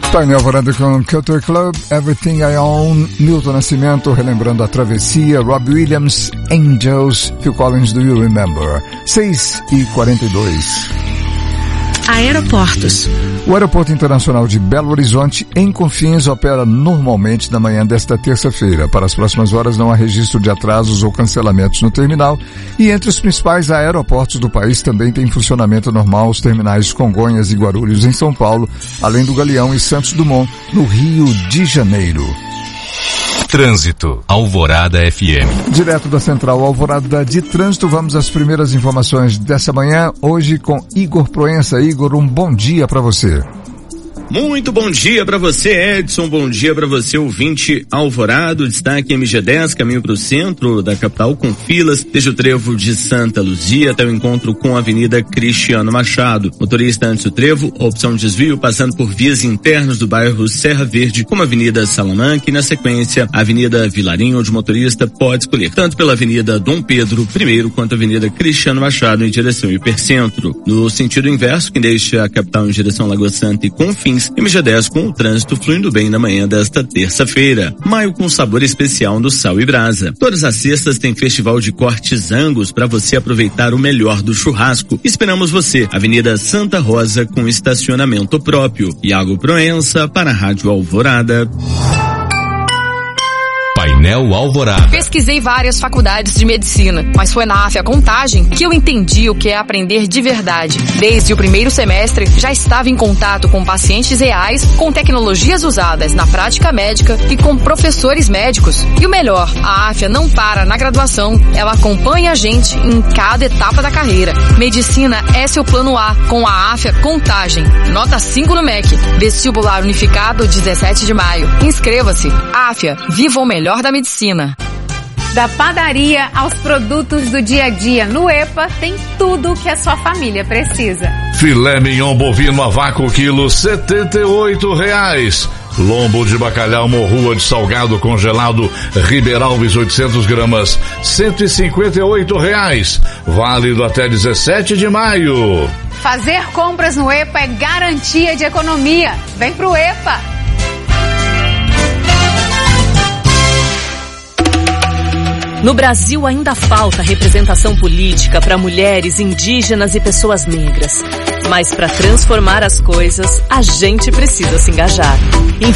Painel Alvorada com Country Club, Everything I Own, Milton Nascimento, relembrando a travessia, Robbie Williams, Angels, Phil Collins, Do You Remember? 6h42. Aeroportos. O Aeroporto Internacional de Belo Horizonte, em Confins, opera normalmente na manhã desta terça-feira. Para as próximas horas não há registro de atrasos ou cancelamentos no terminal e entre os principais aeroportos do país também tem funcionamento normal os terminais de Congonhas e Guarulhos em São Paulo, além do Galeão e Santos Dumont, no Rio de Janeiro. Trânsito, Alvorada FM. Direto da Central Alvorada de Trânsito, vamos às primeiras informações dessa manhã, hoje com Igor Proença. Igor, um bom dia para você. Muito bom dia para você, Edson. Bom dia para você, ouvinte Alvorado. Destaque MG10, caminho para o centro da capital com filas, desde o trevo de Santa Luzia até o encontro com a Avenida Cristiano Machado. Motorista antes do trevo, opção de desvio passando por vias internas do bairro Serra Verde, como a Avenida Salamanca e na sequência a Avenida Vilarinho, onde o motorista pode escolher tanto pela Avenida Dom Pedro I quanto a Avenida Cristiano Machado em direção Hipercentro. No sentido inverso, que deixa a capital em direção à Lagoa Santa e Confins, MG10 com o trânsito fluindo bem na manhã desta terça-feira. Maio com sabor especial no Sal e Brasa. Todas as sextas tem festival de cortes Angus para você aproveitar o melhor do churrasco. Esperamos você. Avenida Santa Rosa com estacionamento próprio. Iago Proença para a Rádio Alvorada. Painel Alvorada. Pesquisei várias faculdades de medicina, mas foi na AFIA Contagem que eu entendi o que é aprender de verdade. Desde o primeiro semestre, já estava em contato com pacientes reais, com tecnologias usadas na prática médica e com professores médicos. E o melhor, a AFIA não para na graduação, ela acompanha a gente em cada etapa da carreira. Medicina é seu plano A, com a AFIA Contagem. Nota 5 no MEC. Vestibular unificado 17 de maio. Inscreva-se. AFIA, viva o melhor da medicina. Da padaria aos produtos do dia a dia, no EPA tem tudo o que a sua família precisa. Filé mignon bovino a vácuo quilo R$78. Lombo de bacalhau morrua de salgado congelado Ribeiralves 800 gramas R$158. Válido até 17 de maio. Fazer compras no EPA é garantia de economia. Vem pro EPA. No Brasil ainda falta representação política para mulheres, indígenas e pessoas negras. Mas para transformar as coisas, a gente precisa se engajar. Em